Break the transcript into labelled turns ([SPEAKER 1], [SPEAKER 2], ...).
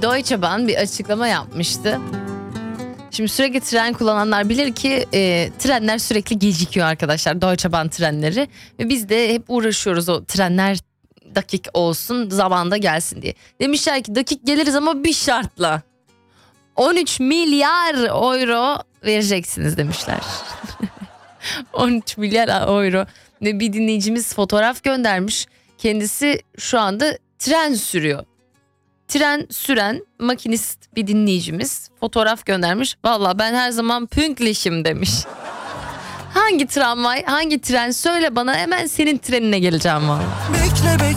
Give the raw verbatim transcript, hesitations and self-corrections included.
[SPEAKER 1] Deutsche Bahn bir açıklama yapmıştı. Şimdi sürekli tren kullananlar bilir ki e, trenler sürekli gecikiyor arkadaşlar. Deutsche Bahn trenleri. Ve biz de hep uğraşıyoruz o trenler dakik olsun, zamanda gelsin diye. Demişler ki dakik geliriz ama bir şartla. on üç milyar euro vereceksiniz demişler. on üç milyar euro. Ve bir dinleyicimiz fotoğraf göndermiş. Kendisi şu anda tren sürüyor. Tren süren makinist bir dinleyicimiz fotoğraf göndermiş. Valla ben her zaman pünktlichim demiş. Hangi tramvay, hangi tren söyle bana, hemen senin trenine geleceğim valla.
[SPEAKER 2] Bekle bekle.